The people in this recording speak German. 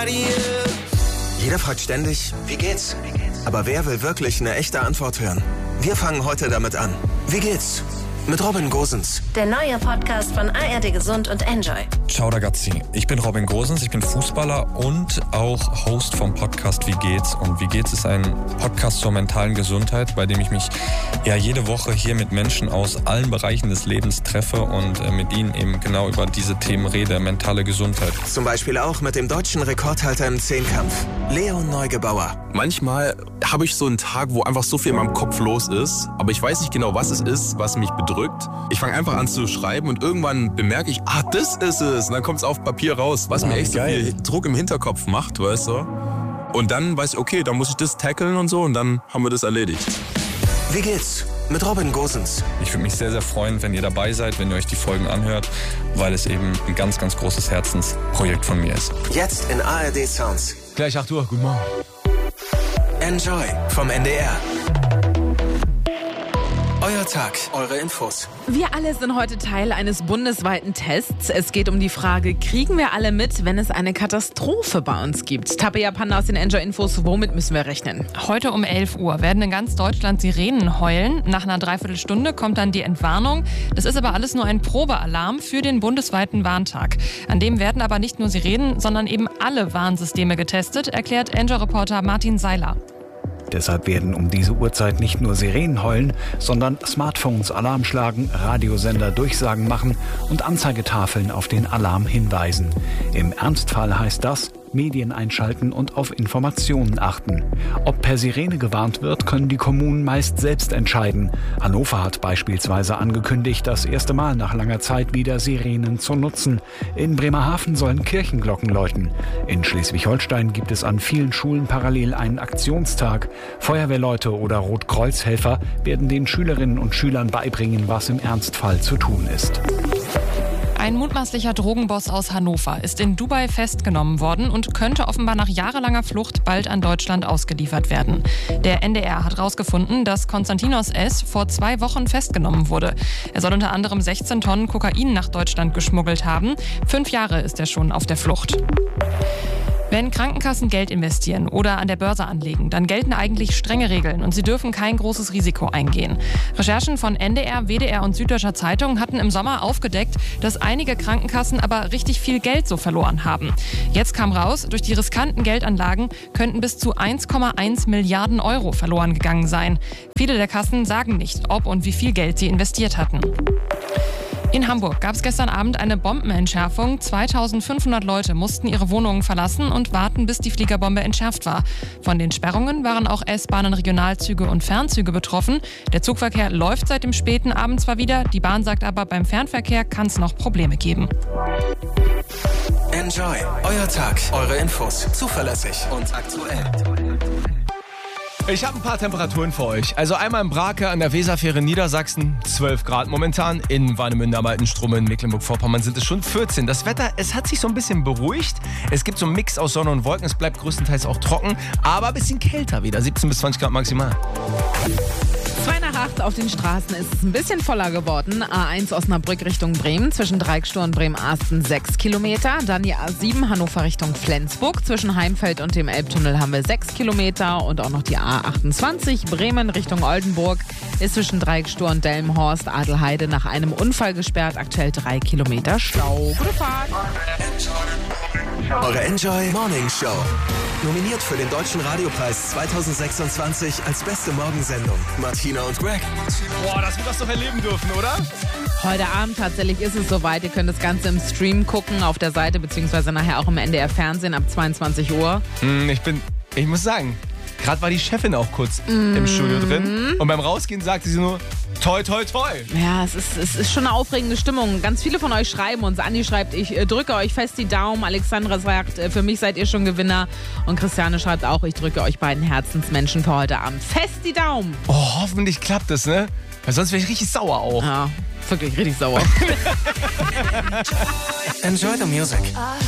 Jeder fragt ständig, wie geht's? Aber wer will wirklich eine echte Antwort hören? Wir fangen heute damit an. Wie geht's? Mit Robin Gosens. Der neue Podcast von ARD Gesund und Enjoy. Ciao ragazzi, ich bin Robin Gosens, ich bin Fußballer und auch Host vom Podcast Wie geht's? Und Wie geht's ist ein Podcast zur mentalen Gesundheit, bei dem ich mich jede Woche hier mit Menschen aus allen Bereichen des Lebens treffe und mit ihnen eben genau über diese Themen rede, mentale Gesundheit. Zum Beispiel auch mit dem deutschen Rekordhalter im Zehnkampf, Leon Neugebauer. Manchmal habe ich so einen Tag, wo einfach so viel in meinem Kopf los ist, aber ich weiß nicht genau, was es ist, was mich bedrückt. Ich fange einfach an zu schreiben und irgendwann bemerke ich, das ist es. Und dann kommt es auf Papier raus, was mir echt so viel Druck im Hinterkopf macht, weißt du. Und dann weiß ich, okay, dann muss ich das tackeln und so und dann haben wir das erledigt. Wie geht's? Mit Robin Gosens. Ich würde mich sehr, sehr freuen, wenn ihr dabei seid, wenn ihr euch die Folgen anhört, weil es eben ein ganz, ganz großes Herzensprojekt von mir ist. Jetzt in ARD Sounds. Gleich 8 Uhr, guten Morgen. Enjoy vom NDR. Euer Tag, eure Infos. Wir alle sind heute Teil eines bundesweiten Tests. Es geht um die Frage, kriegen wir alle mit, wenn es eine Katastrophe bei uns gibt? Tabea Panda aus den Enjoy-Infos, womit müssen wir rechnen? Heute um 11 Uhr werden in ganz Deutschland Sirenen heulen. Nach einer Dreiviertelstunde kommt dann die Entwarnung. Das ist aber alles nur ein Probealarm für den bundesweiten Warntag. An dem werden aber nicht nur Sirenen, sondern eben alle Warnsysteme getestet, erklärt Enjoy-Reporter Martin Seiler. Deshalb werden um diese Uhrzeit nicht nur Sirenen heulen, sondern Smartphones Alarm schlagen, Radiosender Durchsagen machen und Anzeigetafeln auf den Alarm hinweisen. Im Ernstfall heißt das, Medien einschalten und auf Informationen achten. Ob per Sirene gewarnt wird, können die Kommunen meist selbst entscheiden. Hannover hat beispielsweise angekündigt, das erste Mal nach langer Zeit wieder Sirenen zu nutzen. In Bremerhaven sollen Kirchenglocken läuten. In Schleswig-Holstein gibt es an vielen Schulen parallel einen Aktionstag. Feuerwehrleute oder Rotkreuzhelfer werden den Schülerinnen und Schülern beibringen, was im Ernstfall zu tun ist. Ein mutmaßlicher Drogenboss aus Hannover ist in Dubai festgenommen worden und könnte offenbar nach jahrelanger Flucht bald an Deutschland ausgeliefert werden. Der NDR hat herausgefunden, dass Konstantinos S. vor 2 Wochen festgenommen wurde. Er soll unter anderem 16 Tonnen Kokain nach Deutschland geschmuggelt haben. 5 Jahre ist er schon auf der Flucht. Wenn Krankenkassen Geld investieren oder an der Börse anlegen, dann gelten eigentlich strenge Regeln und sie dürfen kein großes Risiko eingehen. Recherchen von NDR, WDR und Süddeutscher Zeitung hatten im Sommer aufgedeckt, dass einige Krankenkassen aber richtig viel Geld so verloren haben. Jetzt kam raus, durch die riskanten Geldanlagen könnten bis zu 1,1 Milliarden Euro verloren gegangen sein. Viele der Kassen sagen nicht, ob und wie viel Geld sie investiert hatten. In Hamburg gab es gestern Abend eine Bombenentschärfung. 2500 Leute mussten ihre Wohnungen verlassen und warten, bis die Fliegerbombe entschärft war. Von den Sperrungen waren auch S-Bahnen, Regionalzüge und Fernzüge betroffen. Der Zugverkehr läuft seit dem späten Abend zwar wieder, die Bahn sagt aber, beim Fernverkehr kann es noch Probleme geben. Enjoy, euer Tag, eure Infos, zuverlässig und aktuell. Ich habe ein paar Temperaturen für euch. Also einmal in Brake an der Weserfähre Niedersachsen, 12 Grad momentan. In Warnemünde am Altenstrummen, Mecklenburg-Vorpommern sind es schon 14. Das Wetter, es hat sich so ein bisschen beruhigt. Es gibt so einen Mix aus Sonne und Wolken. Es bleibt größtenteils auch trocken, aber ein bisschen kälter wieder. 17 bis 20 Grad maximal. 7:08 auf den Straßen ist es ein bisschen voller geworden. A1 Osnabrück Richtung Bremen, zwischen Dreieckstor und Bremen-Arsten 6 Kilometer. Dann die A7 Hannover Richtung Flensburg. Zwischen Heimfeld und dem Elbtunnel haben wir 6 Kilometer. Und auch noch die A28 Bremen Richtung Oldenburg ist zwischen Dreieckstor und Delmenhorst Adelheide nach einem Unfall gesperrt. Aktuell 3 Kilometer Stau. Gute Fahrt. Eure Enjoy Morning Show. Nominiert für den Deutschen Radiopreis 2026 als beste Morgensendung. Martina und Greg. Boah, das wird das doch erleben dürfen, oder? Heute Abend tatsächlich ist es soweit. Ihr könnt das Ganze im Stream gucken auf der Seite, beziehungsweise nachher auch im NDR Fernsehen ab 22 Uhr. Ich muss sagen, gerade war die Chefin auch kurz im Studio drin. Und beim Rausgehen sagte sie nur, toi, toi, toi. Ja, es ist schon eine aufregende Stimmung. Ganz viele von euch schreiben uns. Andi schreibt, ich drücke euch fest die Daumen. Alexandra sagt, für mich seid ihr schon Gewinner. Und Christiane schreibt auch, ich drücke euch beiden Herzensmenschen für heute Abend fest die Daumen. Oh, hoffentlich klappt das, ne? Weil sonst wäre ich richtig sauer auch. Ja, wirklich richtig sauer. Enjoy the music.